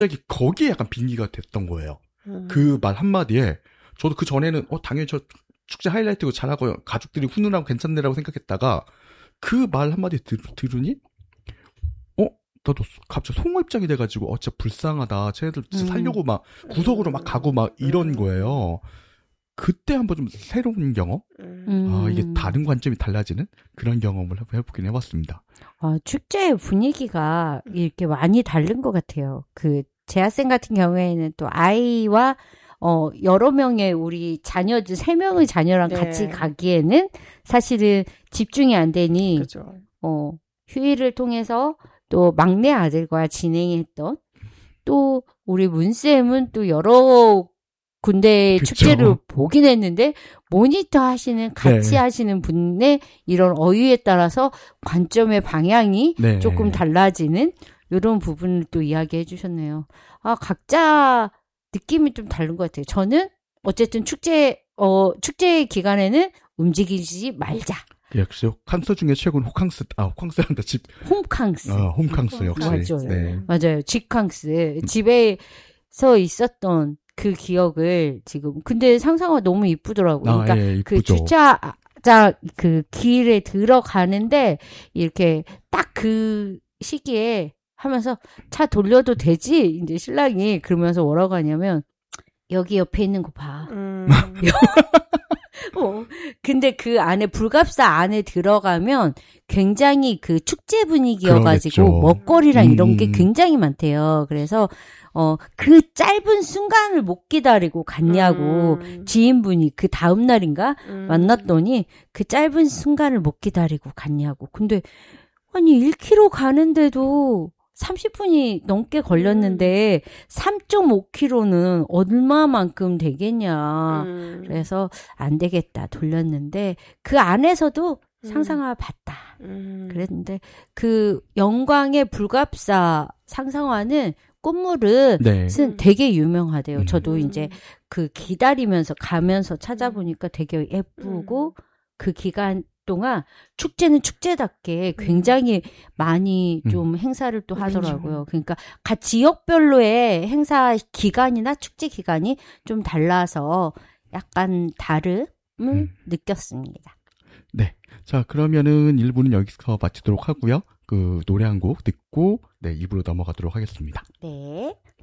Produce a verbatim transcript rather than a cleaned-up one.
갑자기 거기에 약간 빙의가 됐던 거예요. 음. 그 말 한마디에 저도 그 전에는 어 당연히 저 축제 하이라이트고 잘하고 가족들이 훈훈하고 괜찮네라고 생각했다가 그 말 한마디 들, 들으니 어 나도 갑자기 송호 입장이 돼가지고 어 진짜 불쌍하다. 쟤네들 진짜 살려고 막 구석으로 막 가고 막 이런 거예요. 그때 한번 좀 새로운 경험? 음. 아, 이게 다른 관점이 달라지는 그런 경험을 해보긴 해봤습니다. 아, 축제 분위기가 이렇게 많이 다른 것 같아요. 그, 제 학생 같은 경우에는 또 아이와, 어, 여러 명의 우리 자녀들, 세 명의 자녀랑 네. 같이 가기에는 사실은 집중이 안 되니, 그렇죠. 어, 휴일을 통해서 또 막내 아들과 진행했던, 또 우리 문쌤은 또 여러 군대 그쵸. 축제를 보긴 했는데 모니터 하시는 같이 네. 하시는 분의 이런 어휘에 따라서 관점의 방향이 네. 조금 달라지는 이런 부분을 또 이야기해 주셨네요. 아, 각자 느낌이 좀 다른 것 같아요. 저는 어쨌든 축제 어 축제 기간에는 움직이지 말자. 역시 캉스 중에 최근 호캉스 아 호캉스란다 집 홈캉스. 어, 홈캉스 역시 맞아요. 네. 맞아요. 집캉스. 집에서 있었던 그 기억을 지금 근데 상상화 너무 이쁘더라고요. 아, 그러니까 예, 그 이쁘죠. 주차자 그 길에 들어가는데 이렇게 딱 그 시기에 하면서 차 돌려도 되지? 이제 신랑이 그러면서 뭐라고 하냐면 여기 옆에 있는 거 봐. 음. 어, 근데 그 안에 불갑사 안에 들어가면 굉장히 그 축제 분위기여가지고 그러겠죠. 먹거리랑 음. 이런 게 굉장히 많대요. 그래서 어, 그 짧은 순간을 못 기다리고 갔냐고 음. 지인분이 그 다음 날인가 음. 만났더니 그 짧은 순간을 못 기다리고 갔냐고. 근데 아니 일 킬로미터 가는데도 삼십 분이 넘게 걸렸는데 삼 점 오 킬로미터는 얼마만큼 되겠냐. 음. 그래서 안 되겠다 돌렸는데 그 안에서도 음. 상상화 봤다. 음. 그랬는데 그 영광의 불갑사 상상화는 꽃물은 네. 은 되게 유명하대요. 음. 저도 이제 그 기다리면서 가면서 찾아보니까 되게 예쁘고 음. 그 기간 동안 축제는 축제답게 굉장히 많이 음. 좀 행사를 또 그렇죠. 하더라고요. 그러니까 각 지역별로의 행사 기간이나 축제 기간이 좀 달라서 약간 다름을 음. 느꼈습니다. 네. 자, 그러면은 일 부는 여기서 마치도록 하고요. 그 노래 한 곡 듣고 네, 이 부로 넘어가도록 하겠습니다. 네.